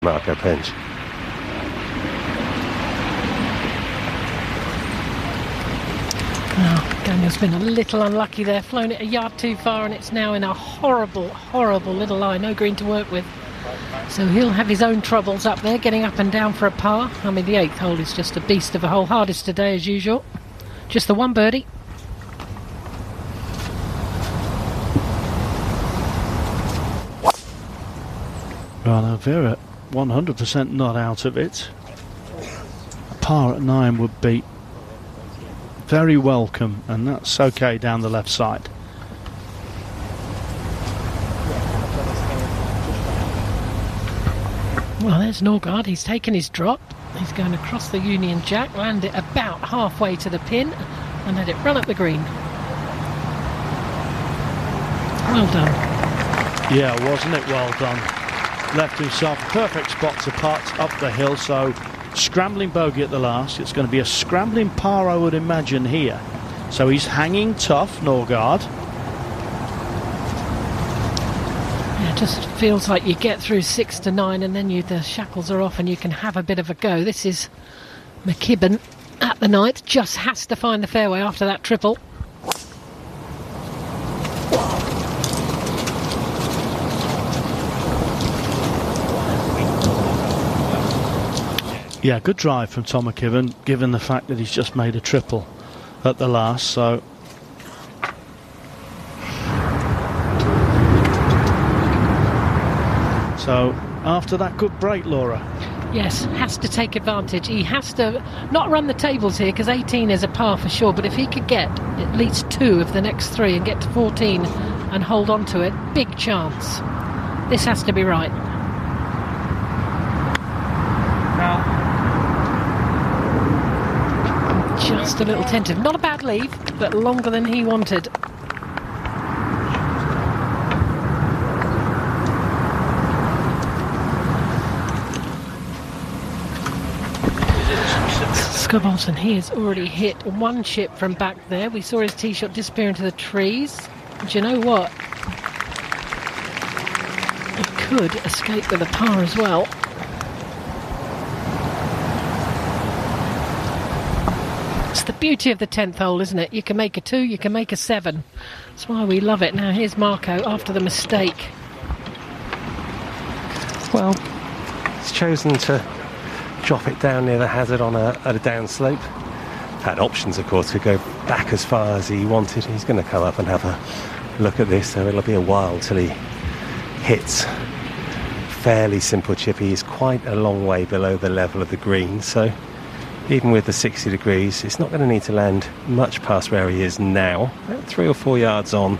Marco Penge. Oh, Daniel's been a little unlucky there, flown it a yard too far, and it's now in a horrible, horrible little lie, no green to work with. So he'll have his own troubles up there, getting up and down for a par. I mean, the 8th hole is just a beast of a hole, hardest today as usual. Just the one birdie. Well, Vera 100% not out of it. A par at 9 would be very welcome, and that's okay down the left side. Well, there's Norgard. He's taken his drop. He's going across the Union Jack, land it about halfway to the pin, and let it run up the green. Well done. Yeah, wasn't it well done? Left himself a perfect spot to putt up the hill, so scrambling bogey at the last. It's going to be a scrambling par, I would imagine, here. So he's hanging tough, Norgard. Yeah, it just feels like you get through 6 to 9 and then the shackles are off and you can have a bit of a go. This is McKibben at the 9th, just has to find the fairway after that triple. Yeah, good drive from Tom McKibben, given the fact that he's just made a triple at the last, so... So, after that good break, Laura. Yes, has to take advantage. He has to not run the tables here, because 18 is a par for sure, but if he could get at least 2 of the next 3 and get to 14 and hold on to it, big chance. This has to be right. Just a little tentative. Not a bad lead, but longer than he wanted. Scott Bolton, he has already hit one chip from back there. We saw his tee shot disappear into the trees. Do you know what? He could escape with a par as well. It's the beauty of the 10th hole, isn't it? You can make a 2, you can make a 7. That's why we love it. Now here's Marco after the mistake. Well, he's chosen to drop it down near the hazard on at a downslope. Had options, of course, could go back as far as he wanted. He's going to come up and have a look at this, so it'll be a while till he hits. Fairly simple chip. He's quite a long way below the level of the green, so even with the 60 degrees, it's not going to need to land much past where he is now. About 3 or 4 yards on.